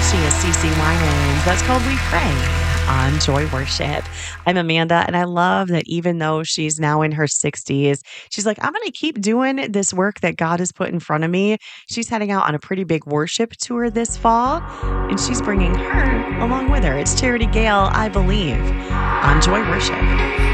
She is CeCe Winans. That's called We Pray on Joy Worship. I'm Amanda, and I love that even though she's now in her 60s, she's like, I'm going to keep doing this work that God has put in front of me. She's heading out on a pretty big worship tour this fall, and she's bringing her along with her. It's Charity Gale, I Believe, on Joy Worship.